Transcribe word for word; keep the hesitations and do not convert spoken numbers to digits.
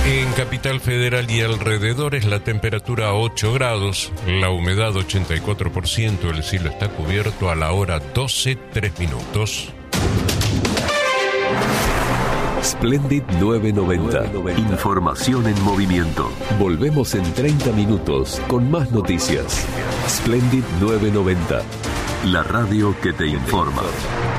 En Capital Federal y alrededores la temperatura ocho grados, la humedad ochenta y cuatro por ciento, el cielo está cubierto a la hora doce, tres minutos. Splendid novecientos noventa. Información en movimiento. Volvemos en treinta minutos con más noticias. Splendid novecientos noventa. La radio que te informa.